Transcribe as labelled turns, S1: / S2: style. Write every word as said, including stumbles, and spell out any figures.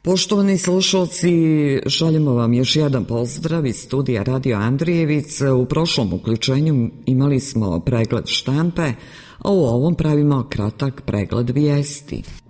S1: Poštovani slušalci, šaljemo vam još jedan pozdrav iz studija Radio Andrijevice. U prošlom uključenju imali smo pregled štampe, a u ovom pravimo kratak pregled vijesti.